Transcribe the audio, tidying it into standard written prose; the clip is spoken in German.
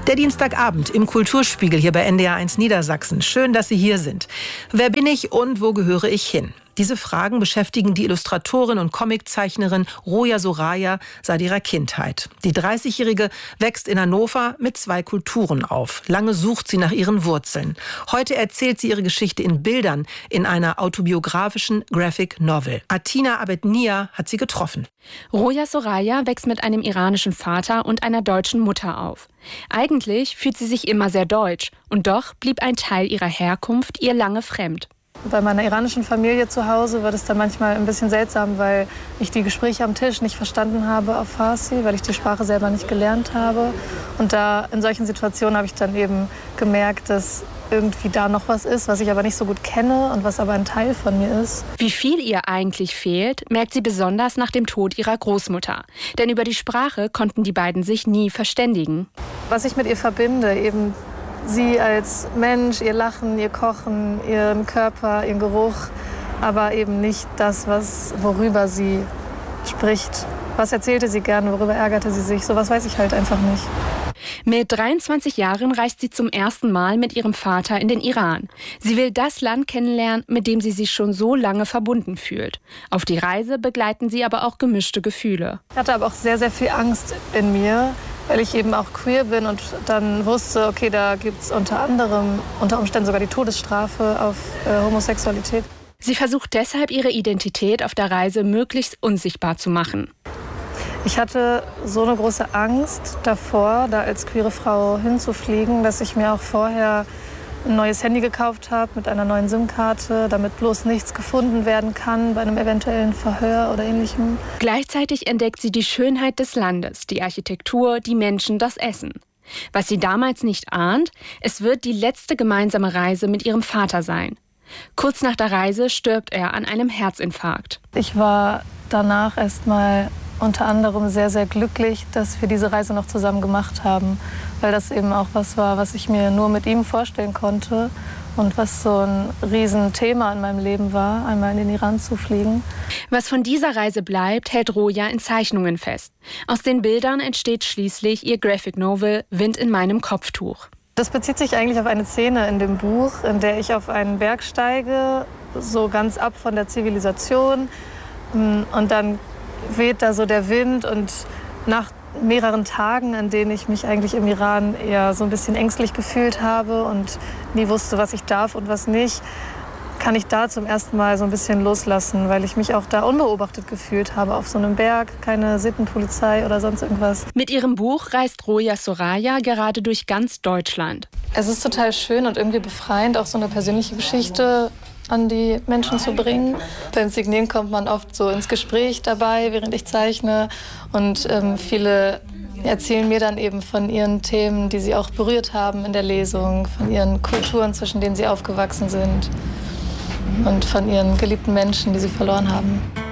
Der Dienstagabend im Kulturspiegel hier bei NDR1 Niedersachsen. Schön, dass Sie hier sind. Wer bin ich und wo gehöre ich hin? Diese Fragen beschäftigen die Illustratorin und Comiczeichnerin Roja Soraya seit ihrer Kindheit. Die 30-Jährige wächst in Hannover mit 2 Kulturen auf. Lange sucht sie nach ihren Wurzeln. Heute erzählt sie ihre Geschichte in Bildern in einer autobiografischen Graphic Novel. Atina Abed-Nia hat sie getroffen. Roja Soraya wächst mit einem iranischen Vater und einer deutschen Mutter auf. Eigentlich fühlt sie sich immer sehr deutsch. Und doch blieb ein Teil ihrer Herkunft ihr lange fremd. Bei meiner iranischen Familie zu Hause wird es dann manchmal ein bisschen seltsam, weil ich die Gespräche am Tisch nicht verstanden habe auf Farsi, weil ich die Sprache selber nicht gelernt habe. Und da in solchen Situationen habe ich dann eben gemerkt, dass irgendwie da noch was ist, was ich aber nicht so gut kenne und was aber ein Teil von mir ist. Wie viel ihr eigentlich fehlt, merkt sie besonders nach dem Tod ihrer Großmutter. Denn über die Sprache konnten die beiden sich nie verständigen. Was ich mit ihr verbinde, eben sie als Mensch, ihr Lachen, ihr Kochen, ihren Körper, ihren Geruch, aber eben nicht das, worüber sie spricht. Was erzählte sie gerne, worüber ärgerte sie sich? Sowas weiß ich halt einfach nicht. Mit 23 Jahren reist sie zum ersten Mal mit ihrem Vater in den Iran. Sie will das Land kennenlernen, mit dem sie sich schon so lange verbunden fühlt. Auf die Reise begleiten sie aber auch gemischte Gefühle. Ich hatte aber auch sehr, sehr viel Angst in mir, weil ich eben auch queer bin und dann wusste, okay, da gibt es unter Umständen sogar die Todesstrafe auf Homosexualität. Sie versucht deshalb, ihre Identität auf der Reise möglichst unsichtbar zu machen. Ich hatte so eine große Angst davor, da als queere Frau hinzufliegen, dass ich mir auch vorher ein neues Handy gekauft habe mit einer neuen SIM-Karte, damit bloß nichts gefunden werden kann bei einem eventuellen Verhör oder Ähnlichem. Gleichzeitig entdeckt sie die Schönheit des Landes, die Architektur, die Menschen, das Essen. Was sie damals nicht ahnt, es wird die letzte gemeinsame Reise mit ihrem Vater sein. Kurz nach der Reise stirbt er an einem Herzinfarkt. Ich war danach erstmal unter anderem sehr, sehr glücklich, dass wir diese Reise noch zusammen gemacht haben, weil das eben auch was war, was ich mir nur mit ihm vorstellen konnte und was so ein Riesenthema in meinem Leben war, einmal in den Iran zu fliegen. Was von dieser Reise bleibt, hält Roja in Zeichnungen fest. Aus den Bildern entsteht schließlich ihr Graphic Novel Wind in meinem Kopftuch. Das bezieht sich eigentlich auf eine Szene in dem Buch, in der ich auf einen Berg steige, so ganz ab von der Zivilisation, und dann weht da so der Wind und nach mehreren Tagen, an denen ich mich eigentlich im Iran eher so ein bisschen ängstlich gefühlt habe und nie wusste, was ich darf und was nicht, kann ich da zum ersten Mal so ein bisschen loslassen, weil ich mich auch da unbeobachtet gefühlt habe auf so einem Berg, keine Sittenpolizei oder sonst irgendwas. Mit ihrem Buch reist Roja Soraya gerade durch ganz Deutschland. Es ist total schön und irgendwie befreiend, auch so eine persönliche Geschichte an die Menschen zu bringen. Beim Signieren kommt man oft so ins Gespräch dabei, während ich zeichne. Und viele erzählen mir dann eben von ihren Themen, die sie auch berührt haben in der Lesung, von ihren Kulturen, zwischen denen sie aufgewachsen sind und von ihren geliebten Menschen, die sie verloren haben.